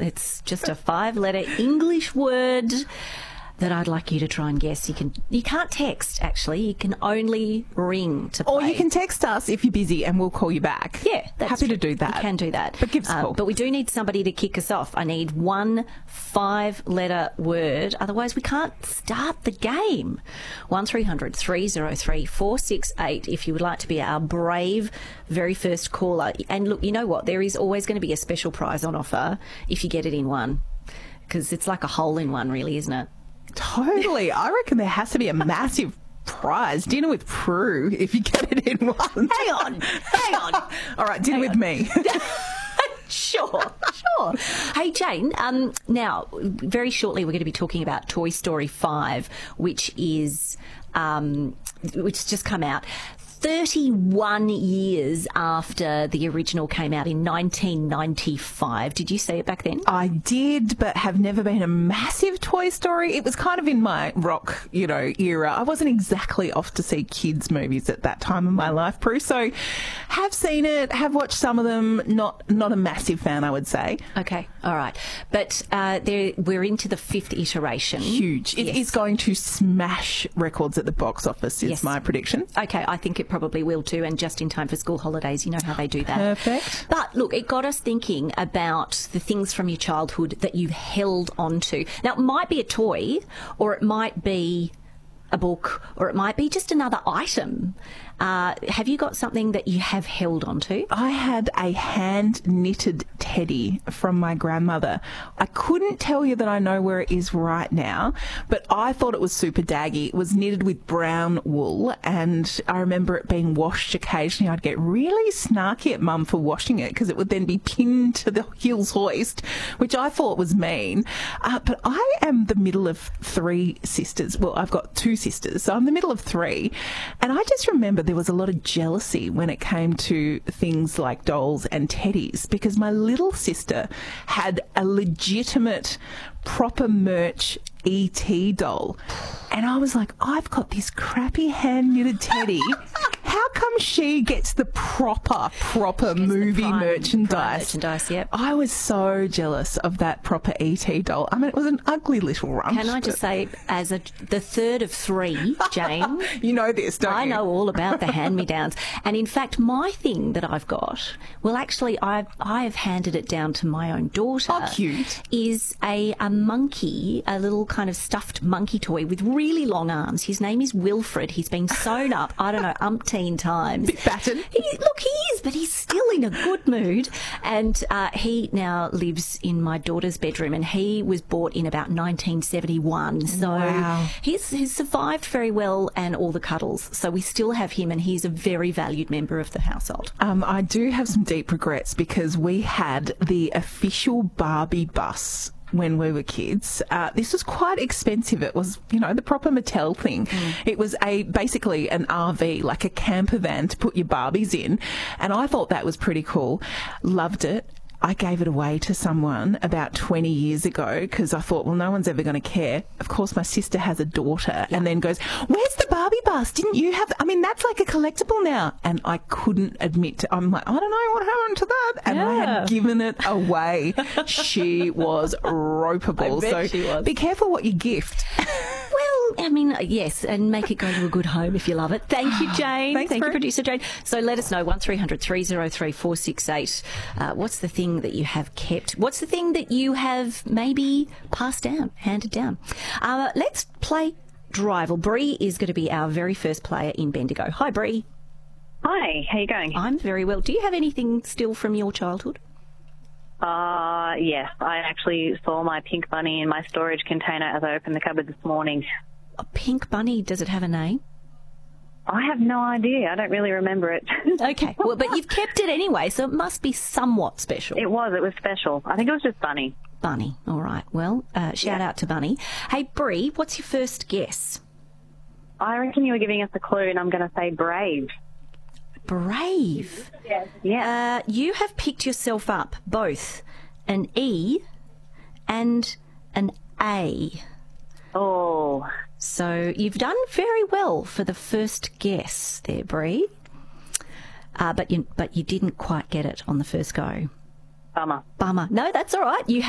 It's just a 5-letter English word that I'd like you to try and guess. You can't text, actually. You can only ring to play. Or you can text us if you're busy and we'll call you back. Yeah, that's happy true. to do that. You can do that. But give us a call. But we do need somebody to kick us off. I need one 5-letter word. Otherwise, we can't start the game. 1300 303 468 if you would like to be our brave very first caller. And look, you know what? There is always going to be a special prize on offer if you get it in one. Because it's like a hole in one, really, isn't it? Totally. I reckon there has to be a massive prize. Dinner with Prue if you get it in one. Hang on. All right, dinner with me. Sure. Hey, Jane, now, very shortly we're going to be talking about Toy Story 5, which is, which has just come out. 31 years after the original came out in 1995. Did you see it back then? I did, but have never been a massive Toy Story. It was kind of in my rock, era. I wasn't exactly off to see kids' movies at that time of my life, Prue. So have seen it, have watched some of them. Not a massive fan, I would say. Okay, all right. But we're into the 5th iteration. Huge. It is going to smash records at the box office, is my prediction. Okay, I think it probably will too, and just in time for school holidays. You know how they do that. Perfect. But look, it got us thinking about the things from your childhood that you've held onto. Now, it might be a toy, or it might be a book, or it might be just another item. Have you got something that you have held onto? I had a hand-knitted teddy from my grandmother. I couldn't tell you that I know where it is right now, but I thought it was super daggy. It was knitted with brown wool, and I remember it being washed occasionally. I'd get really snarky at Mum for washing it because it would then be pinned to the heels hoist, which I thought was mean. But I am the middle of 3 sisters. Well, I've got 2 sisters, so I'm the middle of 3. And I just remember there was a lot of jealousy when it came to things like dolls and teddies, because my little sister had a legitimate proper merch E.T. doll. And I was like, I've got this crappy hand-knitted teddy. How come she gets the proper movie merchandise? Yep. I was so jealous of that proper E.T. doll. I mean, it was an ugly little rump. Can I just say, as the 3rd of 3, Jane... You know this, don't you? I know all about the hand-me-downs. And in fact, my thing that I've got, well, actually, I have handed it down to my own daughter. Oh, cute. Is a monkey, a little kind of stuffed monkey toy with really long arms. His name is Wilfred. He's been sewn up, I don't know, umpteen times. Bit battered. He is, but he's still in a good mood. And he now lives in my daughter's bedroom, and he was bought in about 1971. So wow. He's survived very well, and all the cuddles. So we still have him, and he's a very valued member of the household. I do have some deep regrets because we had the official Barbie bus when we were kids. This was quite expensive. It was, the proper Mattel thing. It was basically an RV, like a camper van to put your Barbies in. And I thought that was pretty cool. Loved it. I gave it away to someone about 20 years ago because I thought, well, no one's ever going to care. Of course, my sister has a daughter and then goes, where's the Barbie bus? Didn't you have... I mean, that's like a collectible now. And I couldn't admit to... I'm like, I don't know what happened to that. And I had given it away. She was ropeable. I bet she was. Be careful what you gift. Well, I mean, yes, and make it go to a good home if you love it. Thank you, Jane. Thanks, Thank you, Producer Jane. So let us know, 1300 303 468. What's the thing that you have kept? What's the thing that you have maybe passed down, handed down? Let's play Drival. Bree is going to be our very first player in Bendigo. Hi, Bree. Hi, how you going? I'm very well. Do you have anything still from your childhood? Yes. I actually saw my pink bunny in my storage container as I opened the cupboard this morning. A pink bunny, does it have a name? I have no idea. I don't really remember it. Okay, well, but you've kept it anyway, so it must be somewhat special. It was special. I think it was just Bunny. Bunny, all right. Well, shout out to Bunny. Hey, Bree, what's your first guess? I reckon you were giving us a clue, and I'm going to say Brave. Brave? Yeah. You have picked yourself up both an E and an A. Oh. So you've done very well for the first guess there, Bree. But you didn't quite get it on the first go. Bummer. No, that's all right. You